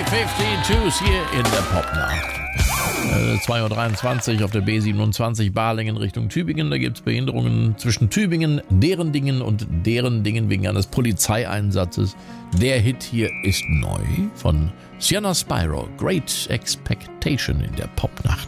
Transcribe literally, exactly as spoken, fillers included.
B-fünfundfünfzig hier in der Popnacht. Äh, zwei Uhr dreiundzwanzig auf der B siebenundzwanzig Balingen Richtung Tübingen. Da gibt es Behinderungen zwischen Tübingen, deren Dingen und deren Dingen wegen eines Polizeieinsatzes. Der Hit hier ist neu von Sienna Spyro. Great Expectation in der Popnacht.